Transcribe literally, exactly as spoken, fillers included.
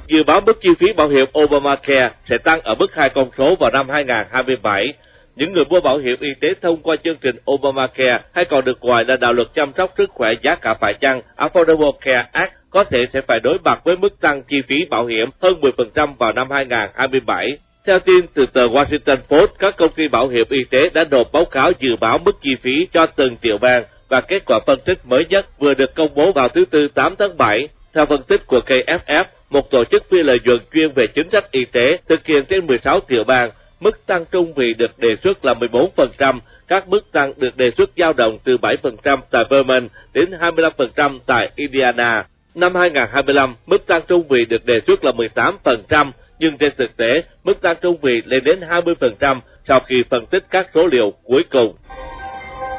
dự báo mức chi phí bảo hiểm Obamacare sẽ tăng ở mức hai con số vào năm hai nghìn không trăm hai mươi bảy. Những người mua bảo hiểm y tế thông qua chương trình Obamacare, hay còn được gọi là đạo luật chăm sóc sức khỏe giá cả phải chăng Affordable Care Act, có thể sẽ phải đối mặt với mức tăng chi phí bảo hiểm hơn mười phần trăm vào năm hai nghìn không trăm hai mươi bảy. Theo tin từ tờ Washington Post, các công ty bảo hiểm y tế đã nộp báo cáo dự báo mức chi phí cho từng tiểu bang và kết quả phân tích mới nhất vừa được công bố vào thứ Tư tám tháng bảy. Theo phân tích của K F F, một tổ chức phi lợi nhuận chuyên về chính sách y tế thực hiện trên mười sáu tiểu bang, mức tăng trung vị được đề xuất là mười bốn phần trăm, các mức tăng được đề xuất dao động từ bảy phần trăm tại Vermont đến hai mươi lăm phần trăm tại Indiana. Năm hai nghìn không trăm hai mươi lăm, mức tăng trung vị được đề xuất là mười tám phần trăm, nhưng trên thực tế, mức tăng trung vị lên đến hai mươi phần trăm sau khi phân tích các số liệu cuối cùng.